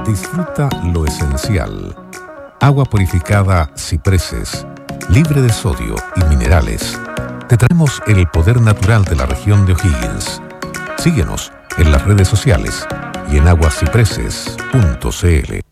Disfruta lo esencial. Agua purificada Cipreses, libre de sodio y minerales. Te traemos el poder natural de la región de O'Higgins. Síguenos en las redes sociales y en aguascipreses.cl.